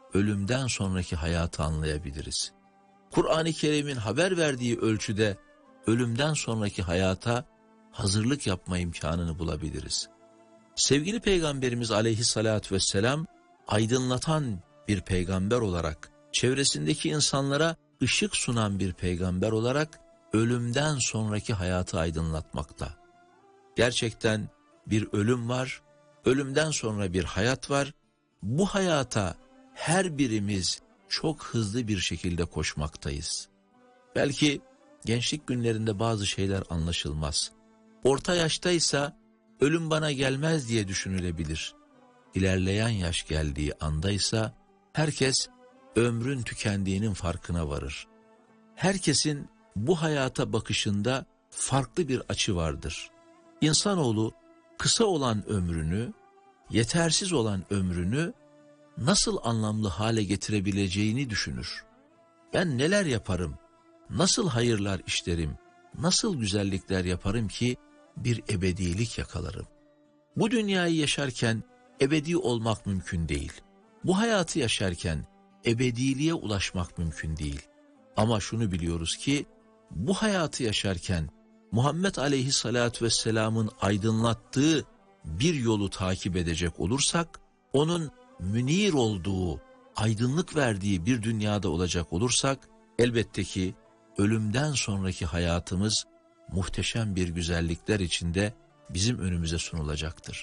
ölümden sonraki hayatı anlayabiliriz. Kur'an-ı Kerim'in haber verdiği ölçüde ölümden sonraki hayata hazırlık yapma imkanını bulabiliriz. Sevgili Peygamberimiz aleyhissalatü vesselam aydınlatan bir peygamber olarak, çevresindeki insanlara ışık sunan bir peygamber olarak ölümden sonraki hayatı aydınlatmakta. Gerçekten bir ölüm var, ölümden sonra bir hayat var. Bu hayata her birimiz çok hızlı bir şekilde koşmaktayız. Belki gençlik günlerinde bazı şeyler anlaşılmaz. Orta yaştaysa ölüm bana gelmez diye düşünülebilir. İlerleyen yaş geldiği andaysa herkes ömrün tükendiğinin farkına varır. Herkesin bu hayata bakışında farklı bir açı vardır. İnsanoğlu kısa olan ömrünü, yetersiz olan ömrünü nasıl anlamlı hale getirebileceğini düşünür. Ben neler yaparım, nasıl hayırlar işlerim, nasıl güzellikler yaparım ki bir ebedilik yakalarım. Bu dünyayı yaşarken ebedi olmak mümkün değil. Bu hayatı yaşarken ebediliğe ulaşmak mümkün değil. Ama şunu biliyoruz ki bu hayatı yaşarken Muhammed aleyhissalatü vesselamın aydınlattığı bir yolu takip edecek olursak, onun münir olduğu, aydınlık verdiği bir dünyada olacak olursak, elbette ki ölümden sonraki hayatımız muhteşem bir güzellikler içinde bizim önümüze sunulacaktır.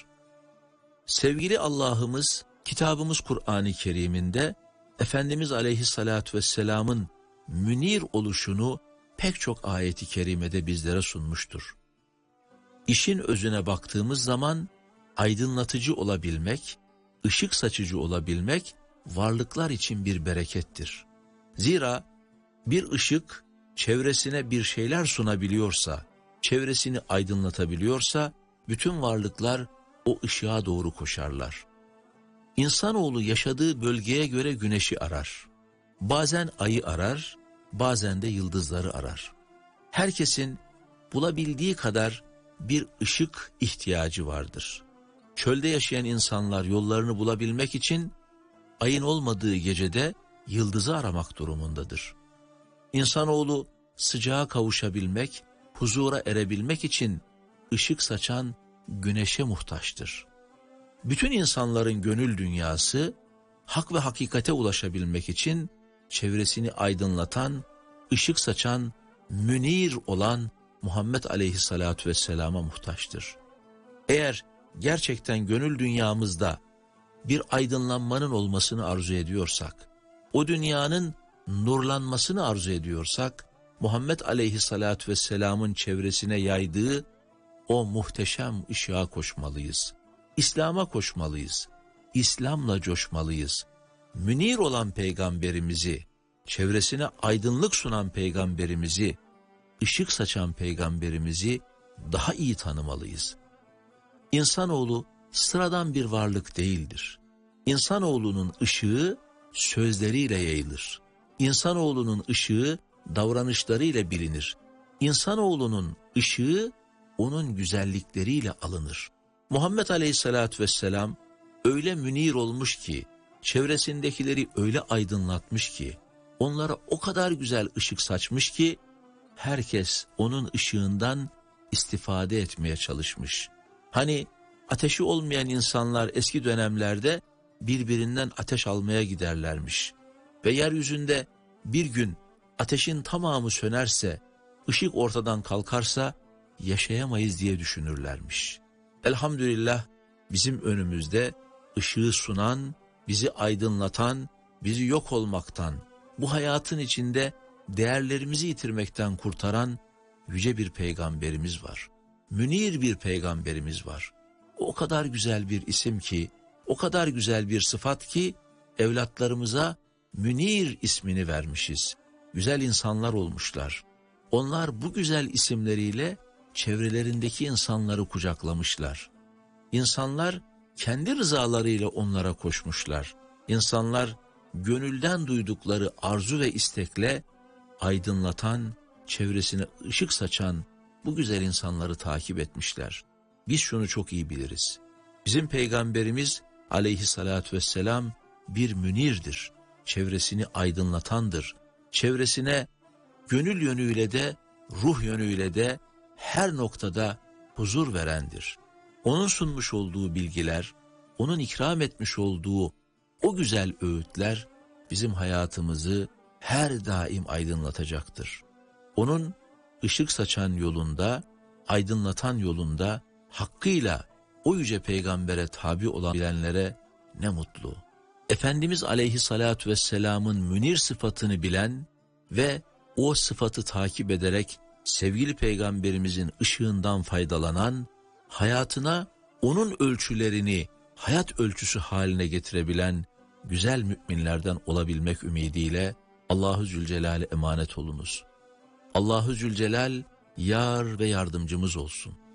Sevgili Allah'ımız, kitabımız Kur'an-ı Kerim'inde Efendimiz aleyhissalatü vesselamın münir oluşunu pek çok ayeti kerimede bizlere sunmuştur. İşin özüne baktığımız zaman aydınlatıcı olabilmek, ışık saçıcı olabilmek varlıklar için bir berekettir. Zira bir ışık çevresine bir şeyler sunabiliyorsa, çevresini aydınlatabiliyorsa bütün varlıklar o ışığa doğru koşarlar. İnsanoğlu yaşadığı bölgeye göre güneşi arar. Bazen ayı arar, bazen de yıldızları arar. Herkesin bulabildiği kadar bir ışık ihtiyacı vardır. Çölde yaşayan insanlar yollarını bulabilmek için ayın olmadığı gecede yıldızı aramak durumundadır. İnsanoğlu sıcağa kavuşabilmek, huzura erebilmek için ışık saçan güneşe muhtaçtır. Bütün insanların gönül dünyası hak ve hakikate ulaşabilmek için çevresini aydınlatan, ışık saçan, münir olan Muhammed aleyhissalatü vesselama muhtaçtır. Eğer gerçekten gönül dünyamızda bir aydınlanmanın olmasını arzu ediyorsak, o dünyanın nurlanmasını arzu ediyorsak, Muhammed aleyhissalatü vesselamın çevresine yaydığı o muhteşem ışığa koşmalıyız. İslam'a koşmalıyız. İslam'la coşmalıyız. Münir olan peygamberimizi, çevresine aydınlık sunan peygamberimizi, ışık saçan peygamberimizi daha iyi tanımalıyız. İnsanoğlu sıradan bir varlık değildir. İnsanoğlunun ışığı sözleriyle yayılır. İnsanoğlunun ışığı davranışlarıyla bilinir. İnsanoğlunun ışığı onun güzellikleriyle alınır. Muhammed aleyhissalatü vesselam öyle münir olmuş ki, çevresindekileri öyle aydınlatmış ki, onlara o kadar güzel ışık saçmış ki, herkes onun ışığından istifade etmeye çalışmış. Hani ateşi olmayan insanlar eski dönemlerde birbirinden ateş almaya giderlermiş. Ve yeryüzünde bir gün ateşin tamamı sönerse, ışık ortadan kalkarsa yaşayamayız diye düşünürlermiş. Elhamdülillah bizim önümüzde ışığı sunan, bizi aydınlatan, bizi yok olmaktan, bu hayatın içinde değerlerimizi yitirmekten kurtaran yüce bir peygamberimiz var. Münir bir peygamberimiz var. O kadar güzel bir isim ki, o kadar güzel bir sıfat ki, evlatlarımıza Münir ismini vermişiz. Güzel insanlar olmuşlar. Onlar bu güzel isimleriyle çevrelerindeki insanları kucaklamışlar. İnsanlar kendi rızalarıyla onlara koşmuşlar. İnsanlar gönülden duydukları arzu ve istekle aydınlatan, çevresine ışık saçan bu güzel insanları takip etmişler. Biz şunu çok iyi biliriz. Bizim peygamberimiz aleyhissalatü vesselam bir münirdir. çevresini aydınlatandır. Çevresine gönül yönüyle de, ruh yönüyle de her noktada huzur verendir. Onun sunmuş olduğu bilgiler, onun ikram etmiş olduğu o güzel öğütler bizim hayatımızı her daim aydınlatacaktır. Onun ışık saçan yolunda, aydınlatan yolunda hakkıyla o yüce peygambere tabi olan bilenlere ne mutlu. Efendimiz aleyhissalatu vesselamın münir sıfatını bilen ve o sıfatı takip ederek sevgili peygamberimizin ışığından faydalanan, hayatına onun ölçülerini hayat ölçüsü haline getirebilen güzel müminlerden olabilmek ümidiyle Allahu Zülcelal'e emanet olunuz. Allahu Zülcelal yar ve yardımcımız olsun.